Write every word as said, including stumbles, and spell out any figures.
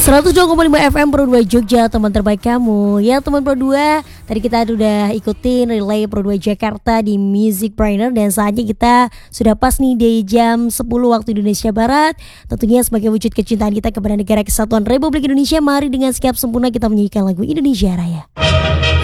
seratus dua koma lima F M Pro dua Jogja, teman terbaik kamu. Ya teman Pro dua, tadi kita udah ikutin relay Pro dua Jakarta di Music Brainer. Dan saatnya kita sudah pas nih di jam sepuluh waktu Indonesia Barat. Tentunya sebagai wujud kecintaan kita kepada negara kesatuan Republik Indonesia, mari dengan sikap sempurna kita menyanyikan lagu Indonesia Raya.